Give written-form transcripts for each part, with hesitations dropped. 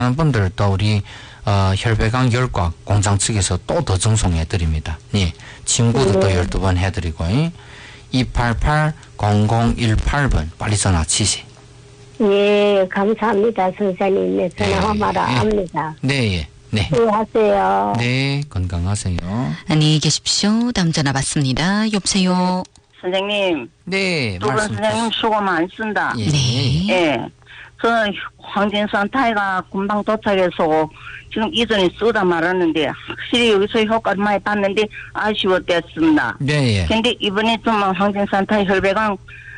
하는 분들 또 우리 혈배강 열과 공장 측에서 또 더 증송해 드립니다. 예. 친구도 또 12번 해드리고 288-0018번 빨리 전화 치시. 예, 감사합니다. 선생님. 네, 전화 마라 합니다. 네, 예. 네. 수고하세요. 네, 건강하세요. 안녕히 계십시오. 다음 전화 받습니다. 여보세요. 선생님. 네, 두 분 선생님 수고 많습니다. 예. 네. 예. 저는 황진산 타이가 금방 도착해서 지금 이전에 쓰다 말았는데 확실히 여기서 효과를 많이 봤는데 아쉬웠댔습니다. 네, 예. 근데 이번에 좀 황진산 타이 혈배강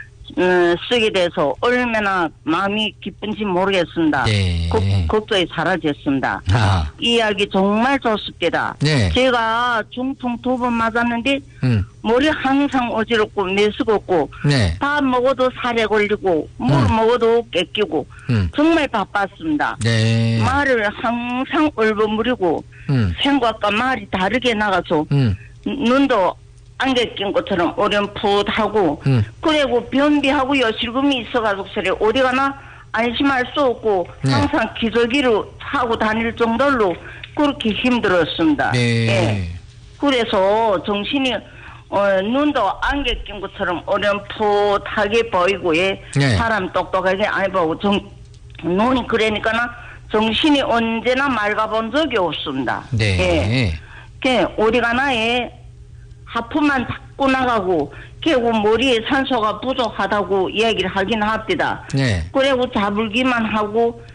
쓰게 돼서 얼마나 마음이 기쁜지 모르겠습니다. 네. 걱정이 사라졌습니다. 아. 이 이야기 정말 좋습니다. 네. 제가 중풍 2번 맞았는데 머리 항상 어지럽고 메스껍고 네. 밥 먹어도 살에 걸리고 물 먹어도 깨끼고 정말 바빴습니다. 네. 말을 항상 얼버무리고 생각과 말이 다르게 나가서 눈도 안개 낀 것처럼 어렴풋하고 그리고 변비하고 여실금이 있어가지고 그래 어디 가나 안심할 수 없고 항상 기저귀로 하고 다닐 정도로 그렇게 힘들었습니다. 네. 예. 그래서 정신이 눈도 안개 낀 것처럼 어렴풋하게 보이고 예. 네. 사람 똑똑하게 안 보고 눈이 그러니까는 정신이 언제나 맑아본 적이 없습니다. 네. 예. 어디 가나 예. 하품만 자꾸 나가고 결국 머리에 산소가 부족하다고 이야기를 하긴 합니다. 네. 그리고 자불기만 하고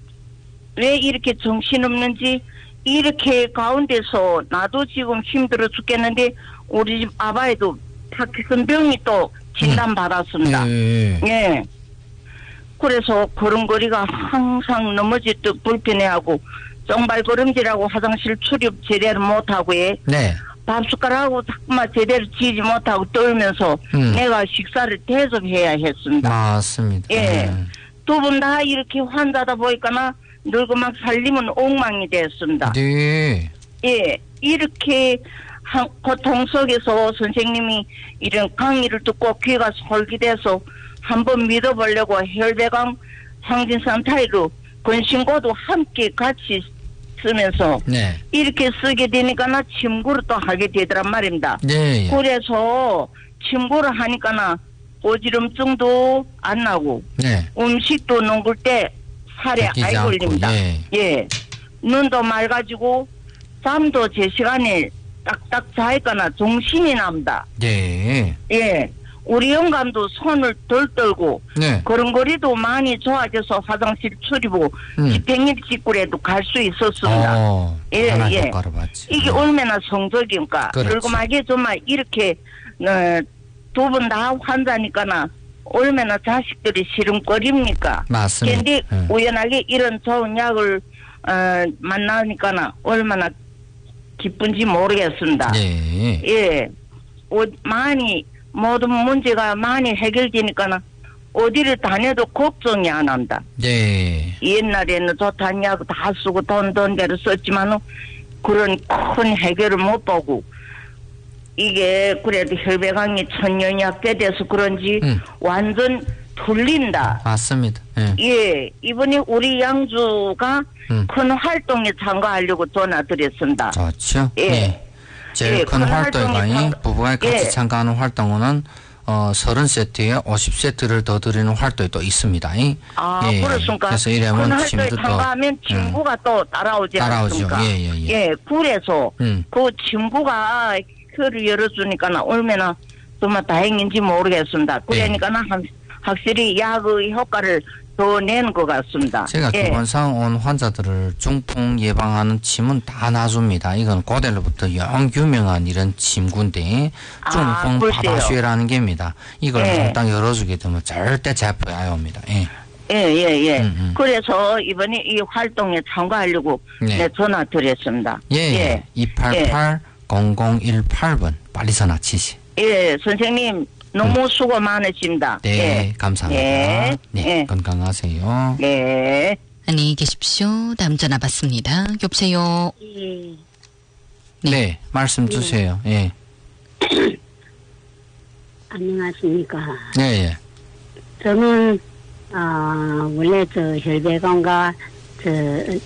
왜 이렇게 정신없는지 이렇게 가운데서 나도 지금 힘들어 죽겠는데 우리 집 아바에도 파킨슨병이 또 진단받았습니다. 예. 그래서 걸음걸이가 항상 넘어지듯 불편해하고 정발걸음질하고 화장실 출입 제대로 못하고 예. 네. 밥숟가락하고 자꾸만 제대로 지지 못하고 떨면서 내가 식사를 대접해야 했습니다. 맞습니다. 예. 두 분 다 이렇게 환자다 보니까 늙어막 살림은 엉망이 됐습니다. 네. 예. 이렇게 고통 속에서 선생님이 이런 강의를 듣고 귀가 솔깃해서 한번 믿어보려고 혈배강 황진산 타이로 건신고도 함께 같이 쓰면서 네. 이렇게 쓰게 되니까 나 침구를 또 하게 되더란 말입니다. 네. 그래서 침구를 하니까 나 어지럼증도 안 나고 네. 음식도 넘길 때 살에 안 걸립니다. 예. 눈도 맑아지고 잠도 제 시간에 딱딱 자니까 정신이 납니다. 네. 예. 우리 영감도 손을 덜 떨고 네. 걸음걸이도 많이 좋아져서 화장실 출입하고 집행일 직구라도 갈 수 있었습니다. 예, 예. 효과를 봤지. 이게 얼마나 성적입니까? 늙음하게 정말 이렇게 두 분 다 환자니까나 얼마나 자식들이 시름거립니까? 맞습니다. 근데 우연하게 이런 좋은 약을 만나니까나 얼마나 기쁜지 모르겠습니다. 네. 예. 많이 모든 문제가 많이 해결되니까 어디를 다녀도 걱정이 안 한다. 네. 옛날에는 좋다냐고 다 쓰고 돈 대로 썼지만 그런 큰 해결을 못 보고 이게 그래도 혈배강이 천년약대 돼서 그런지 완전 틀린다. 맞습니다. 예. 예. 이번에 우리 양주가 큰 활동에 참가하려고 전화드렸습니다. 좋죠. 예. 네. 제일 큰 활동이 부부가 같이 참가하는 활동은 30세트에 50세트를 더 드리는 활동이 또 있습니다. 아, 예. 그렇습니까? 그래서 이러면 활동에 친구도 참가하면 친구가 또 따라오지 않습니까? 예. 그래서 그 친구가 혀를 열어주니까 얼마나 정말 다행인지 모르겠습니다. 그러니까 확실히 약의 효과를 더 내는 것 같습니다. 제가 기본상 온 환자들을 중풍 예방하는 침은 다 놔줍니다. 이건 고대로부터 영 유명한 이런 침구인데 중풍 파바쉐라는 게입니다. 이걸 몽땅 열어주게 되면 절대 재포에 안 옵니다. 예. 그래서 이번에 이 활동에 참가하려고 전화 드렸습니다. 예. 288-0018번 빨리 전화 치시. 예, 선생님. 너무 수고 많으십니다. 네, 예. 감사합니다. 네, 건강하세요. 네. 안녕히 계십시오. 다음 전화 받습니다. 여보세요. 네, 말씀 주세요. 예. 안녕하십니까. 네, 예. 저는 원래 저 혈배관과 저